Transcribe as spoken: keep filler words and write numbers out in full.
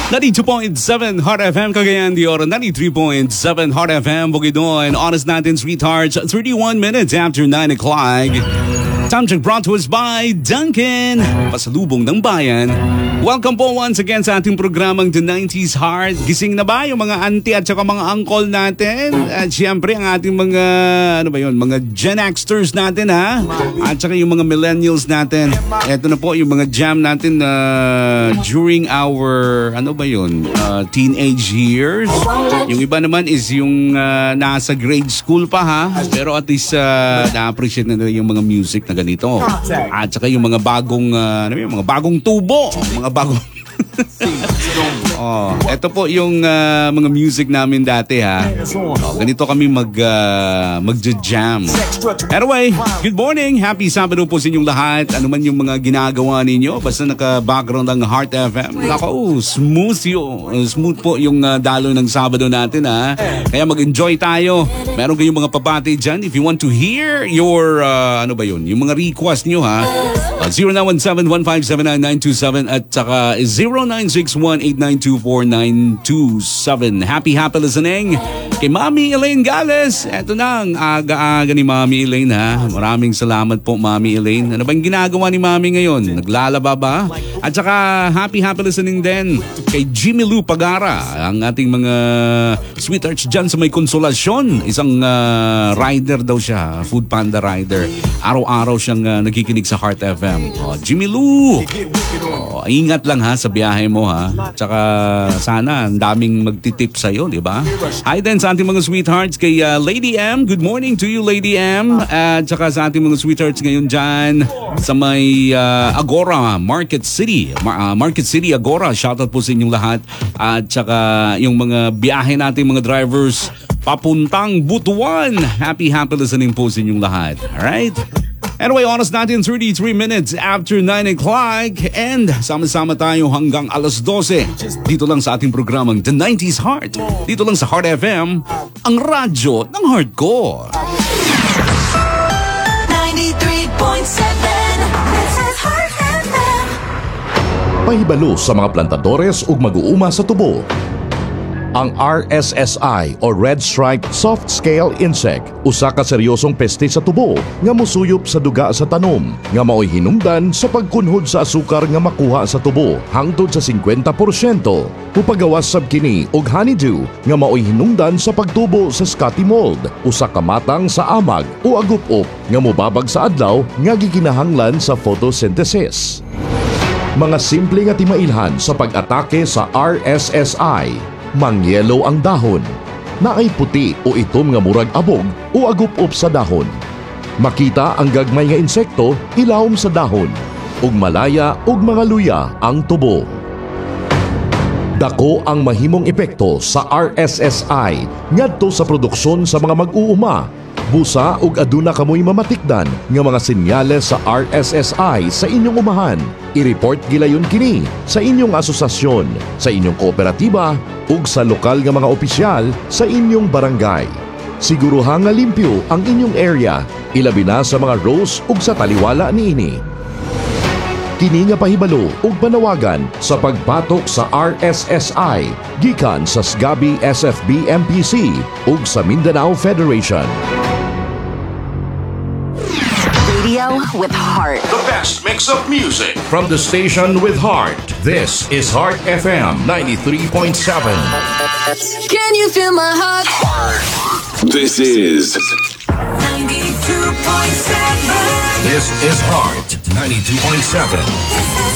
ninety-two point seven Heart F M, Cagayan de Oro. ninety-three point seven Heart F M, Bukidnon. Honest natin, sweethearts. thirty-one minutes after nine o'clock. Time check brought to us by Duncan, pasalubong ng bayan. Welcome po once again sa ating programang The nineties Heart. Gising na ba yung mga auntie at saka mga uncle natin? At siyempre ang ating mga, ano ba yun, mga Gen Xers natin ha? At saka yung mga millennials natin. Ito na po yung mga jam natin uh, during our, ano ba yun, uh, teenage years. Yung iba naman is yung uh, nasa grade school pa ha? Pero at least uh, na-appreciate na nila yung mga music na ganito. At saka yung mga bagong, uh, ano yung mga bagong tubo, mga bagong oh, ito po yung uh, mga music namin dati ha. Oh, ganito kami mag uh, magja-jam. Anyway, good morning. Happy Sabado po sa inyong lahat. Ano man yung mga ginagawa ninyo, basta naka-background ang Heart F M. Nako, oh, smooth yo. Smooth po yung uh, dalo ng Sabado natin ha. Kaya mag-enjoy tayo. Meron kayong mga papati dyan. If you want to hear your uh, ano ba yun? Yung mga request nyo ha. Uh, zero nine one seven one five seven nine nine two seven at saka zero nine six one eight nine two four nine two seven. Happy, happy listening kay Mami Elaine Gales. Eto na ang aga-aga ni Mami Elaine ha. Maraming salamat po Mami Elaine. Ano bang ginagawa ni Mami ngayon? Naglalaba ba? At saka happy, happy listening din kay Jimmy Lou Pagara. Ang ating mga sweethearts dyan sa may Konsolasyon. Isang uh, rider daw siya. Food Panda rider. Araw-araw siyang uh, nagkikinig sa Heart F M. Oh, Jimmy Lou! Oh, ingat lang ha sa biyahe mo ha. Tsaka sana ang daming magtitip sa'yo, di ba? Hi din sa ating mga sweethearts kay uh, Lady M. Good morning to you, Lady M. At uh, tsaka sa ating mga sweethearts ngayon dyan sa may uh, Agora, Market City. Ma- uh, Market City, Agora. Shoutout po sa inyong lahat. At tsaka yung mga biyahe natin, mga drivers papuntang Butuan. Happy, happy listening po sa inyong lahat. Alright? Anyway, honest natin, thirty-three minutes after nine o'clock and sama-sama tayo hanggang alas dose. Dito lang sa ating programang The nineties Heart. Dito lang sa Heart F M, ang radyo ng hardcore. ninety-three point seven, this is Heart F M. Pahibalo sa mga plantadores ug mag-uuma sa tubo. Ang R S S I o Red Stripe Soft Scale Insect usa ka seryosong peste sa tubo nga musuyop sa duga sa tanom nga mao'y hinungdan sa pagkunhod sa asukar nga makuha sa tubo hangtod sa fifty percent. Upagawas sab kini og honeydew nga mao'y hinungdan sa pagtubo sa Scotty mold usa ka matang sa amag o agup-up nga mobabag sa adlaw nga gikinahanglan sa photosynthesis. Mga simple nga timailhan sa pag-atake sa R S S I. Mangyelo ang dahon, naay puti o itom nga murag abog o agup-up sa dahon. Makita ang gagmay nga insekto ilawom sa dahon, ug malaya ug mga luya ang tubo. Dako ang mahimong epekto sa R S S I ngadto sa produksyon sa mga mag-uuma. Busa ug aduna kamoy mamatikdan nga mga senyales sa R S S I sa inyong umahan. I-report gilayon kini sa inyong asosasyon, sa inyong kooperatiba ug sa lokal nga mga opisyal sa inyong barangay. Siguruha nga limpyo ang inyong area, ilabi na sa mga rows ug sa taliwala niini. Kini nga pahibalo ug panawagan sa pagpatok sa R S S I gikan sa S G A B I S F B M P C ug sa Mindanao Federation. Radio with heart. The best mix of music from the station with heart. This is Heart F M ninety-three point seven. Can you feel my heart? This is ninety-two point seven. This is Heart ninety-two point seven. This is